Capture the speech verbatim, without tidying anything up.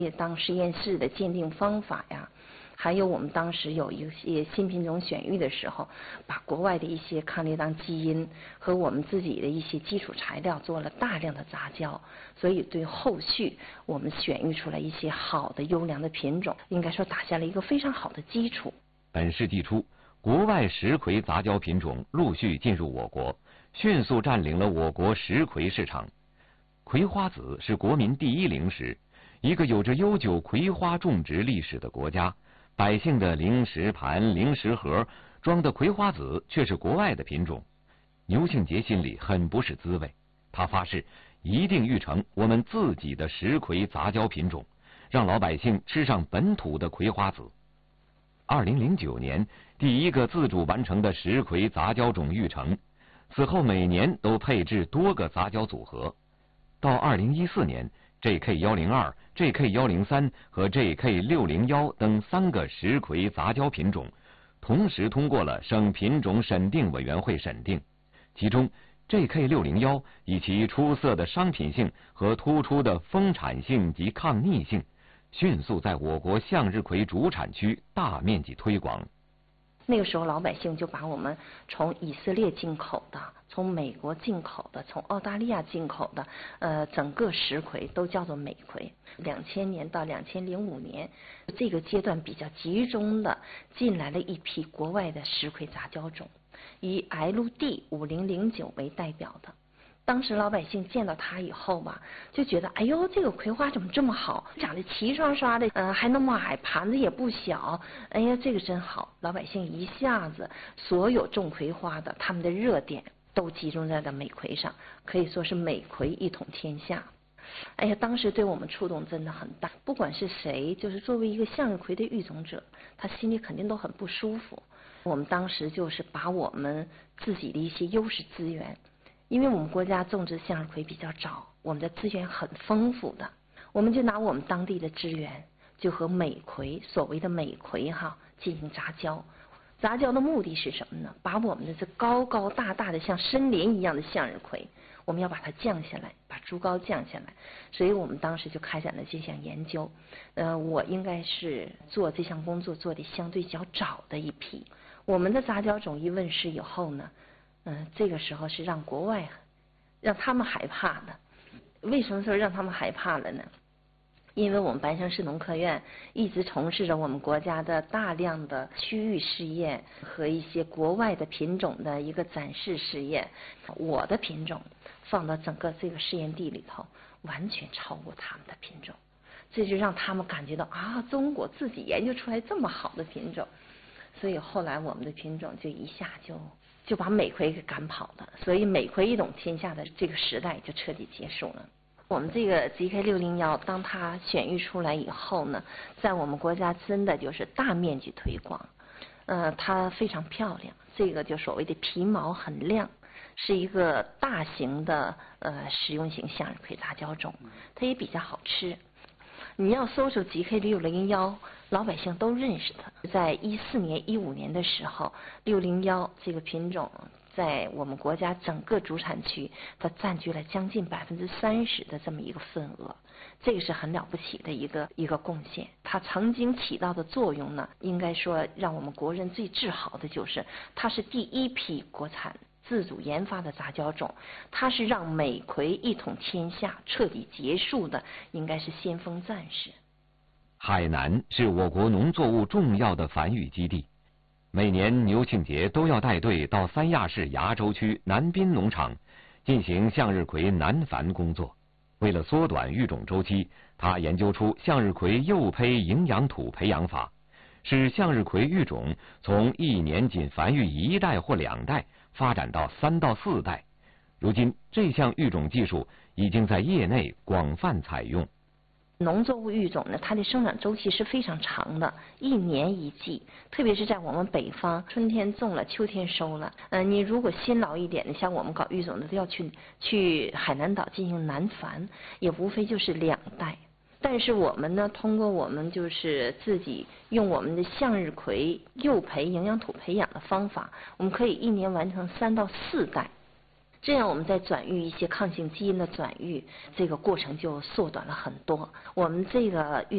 当实验室的鉴定方法呀。还有我们当时有一些新品种选育的时候，把国外的一些抗列当基因和我们自己的一些基础材料做了大量的杂交，所以对后续我们选育出来一些好的优良的品种，应该说打下了一个非常好的基础。 本世纪初，国外石葵杂交品种陆续进入我国，迅速占领了我国石葵市场。葵花籽是国民第一零食，一个有着悠久葵花种植历史的国家。百姓的零食盘、零食盒装的葵花籽却是国外的品种，牛庆杰心里很不是滋味。他发誓一定育成我们自己的石葵杂交品种，让老百姓吃上本土的葵花籽。二零零九年，第一个自主完成的石葵杂交种育成，此后每年都配置多个杂交组合。到二零一四年。J K 一零二、J K 一零三 和 J K 六零一等三个石葵杂交品种，同时通过了省品种审定委员会审定。其中 J K 六零一以其出色的商品性和突出的丰产性及抗逆性，迅速在我国向日葵主产区大面积推广。 那个时候，老百姓就把我们从以色列进口的、从美国进口的、从澳大利亚进口的，呃，整个石葵都叫做美葵。两千年到两千零五年这个阶段比较集中的进来了一批国外的石葵杂交种，以 L D 五零零九为代表的。当时老百姓见到它以后吧，就觉得哎呦，这个葵花怎么这么好，长得齐刷刷的，呃，还那么矮，盘子也不小，哎呀，这个真好。老百姓一下子，所有种葵花的，他们的热点都集中在了美葵上，可以说是美葵一统天下。哎呀，当时对我们触动真的很大，不管是谁，就是作为一个向日葵的育种者，他心里肯定都很不舒服。我们当时就是把我们自己的一些优势资源。因为我们国家种植向日葵比较早，我们的资源很丰富的，我们就拿我们当地的资源，就和美葵，所谓的美葵哈进行杂交。杂交的目的是什么呢？把我们的这高高大大的像森林一样的向日葵，我们要把它降下来，把株高降下来。所以我们当时就开展了这项研究。呃，我应该是做这项工作做的相对较早的一批。我们的杂交种一问世以后呢，嗯、呃，这个时候是让国外让他们害怕的。为什么说让他们害怕了呢？因为我们白山市农科院一直从事着我们国家的大量的区域试验和一些国外的品种的一个展示试验，我的品种放到整个这个试验地里头，完全超过他们的品种，这就让他们感觉到啊，中国自己研究出来这么好的品种。所以后来我们的品种就一下就就把美葵给赶跑了，所以美葵一统天下的这个时代就彻底结束了。我们这个 G K 六零一当它选育出来以后呢，在我们国家真的就是大面积推广，呃，它非常漂亮，这个就所谓的皮毛很亮，是一个大型的呃食用型向日葵杂交种，它也比较好吃。你要搜搜 G K 六零一，老百姓都认识它。在一四年、一五年的时候，六零一这个品种在我们国家整个主产区，它占据了将近百分之三十的这么一个份额，这个是很了不起的一个一个贡献。它曾经起到的作用呢，应该说让我们国人最自豪的就是，它是第一批国产自主研发的杂交种，它是让美葵一统天下彻底结束的，应该是先锋战士。 海南是我国农作物重要的繁育基地，每年牛庆节都要带队到三亚市崖州区南滨农场进行向日葵南繁工作。为了缩短育种周期，他研究出向日葵幼胚营养土培养法，使向日葵育种从一年仅繁育一代或两代发展到三到四代。如今这项育种技术已经在业内广泛采用。 农作物育种呢，它的生长周期是非常长的，一年一季，特别是在我们北方，春天种了，秋天收了。呃，你如果辛劳一点的，像我们搞育种的，都要去去海南岛进行南繁，也无非就是两代。但是我们呢，通过我们就是自己用我们的向日葵幼培营养土培养的方法，我们可以一年完成三到四代。这样我们在转育一些抗性基因的转育，这个过程就缩短了很多。我们这个育